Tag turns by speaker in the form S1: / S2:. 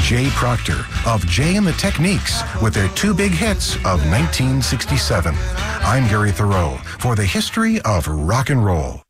S1: Jay Proctor of Jay and the Techniques with their two big hits of 1967. I'm Gary Thoreau for the history of rock and roll.